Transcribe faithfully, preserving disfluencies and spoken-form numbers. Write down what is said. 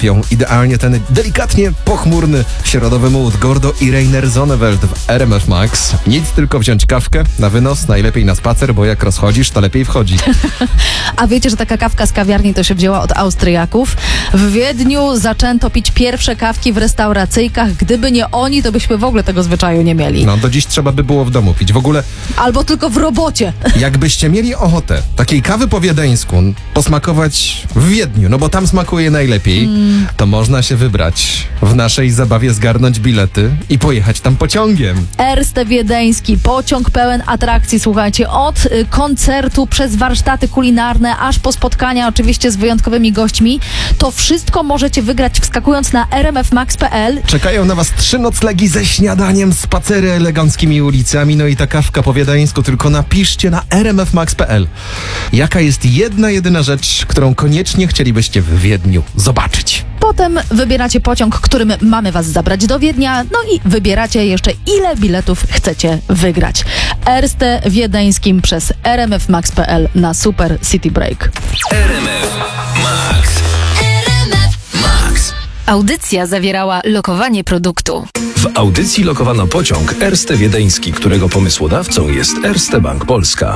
łapią idealnie ten delikatnie pochmurny środowy mood. Gordo i Rainer Zonneveld w R M F Max. Nic, tylko wziąć kawkę na wynos, najlepiej na spacer, bo jak rozchodzisz, to lepiej wchodzi. A wiecie, że taka kawka z kawiarni to się wzięła od Austriaków? W Wiedniu zaczęto pić pierwsze kawki w restauracyjkach. Gdyby nie oni, to byśmy w ogóle tego zwyczaju nie mieli. No, do dziś trzeba by było w domu pić. W ogóle, Albo tylko w robocie. jakbyście mieli ochotę takiej kawy po wiedeńsku posmakować w Wiedniu, no bo tam smakuje najlepiej, mm. to można się wybrać w naszej zabawie, zgarnąć bilety i pojechać tam pociągiem. Erste Wiedeński, pociąg pełen atrakcji, słuchajcie, od y, koncertu przez warsztaty kulinarne, aż po spotkania oczywiście z wyjątkowymi gośćmi. To wszystko możecie wygrać wskakując na r m f max kropka p l. Czekają na was trzy noclegi ze śniadaniem, spacery eleganckimi ulicami, no i ta kawka po wiedeńsku. Tylko napiszcie na r m f max kropka p l. Jaka jest jedna, jedyna rzecz, którą koniecznie chcielibyście w Wiedniu zobaczyć. Potem wybieracie pociąg, którym mamy was zabrać do Wiednia, no i wybieracie jeszcze, ile biletów chcecie wygrać. Erste Wiedeńskim przez r m f max kropka p l na Super City Break. R M F Max. Max. Audycja zawierała lokowanie produktu. W audycji lokowano pociąg Erste Wiedeński, którego pomysłodawcą jest Erste Bank Polska.